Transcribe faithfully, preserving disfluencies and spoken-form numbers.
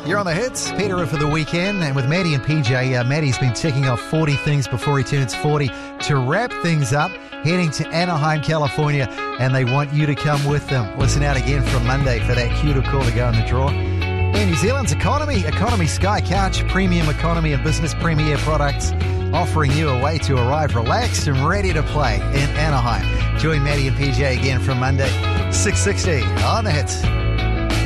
You're on the hits. Peter for the weekend. And with Maddie and P J, uh, Maddie's been ticking off forty things before he turns forty to wrap things up, heading to Anaheim, California, and they want you to come with them. Listen out again from Monday for that cue to call to go in the draw. And New Zealand's economy, Economy Sky Couch, premium economy and business premier products, offering you a way to arrive relaxed and ready to play in Anaheim. Join Maddie and P J again from Monday, six sixty on the hits.